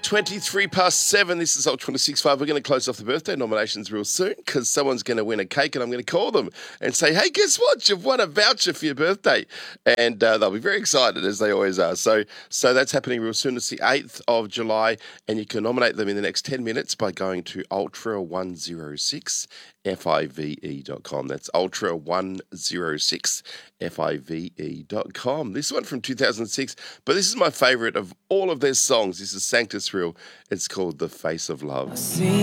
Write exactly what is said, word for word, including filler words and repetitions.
twenty-three past seven. This is Ultra six five. We're going to close off the birthday nominations real soon because someone's going to win a cake and I'm going to call them and say, hey, guess what? You've won a voucher for your birthday. And uh, they'll be very excited, as they always are. So so that's happening real soon. It's the eighth of July, and you can nominate them in the next ten minutes by going to ultra one oh six five dot com. That's ultra one oh six five dot com. This one from two thousand six, but this is my favourite of all of their songs. This is Sanctus Real. It's called The Face of Love.